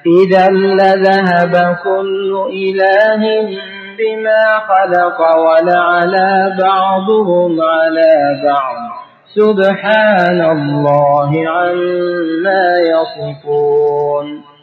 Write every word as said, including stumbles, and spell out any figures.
إذا لذهب كل إله بما خلق ولعلى بعضهم على بعض سبحان الله عما يصفون.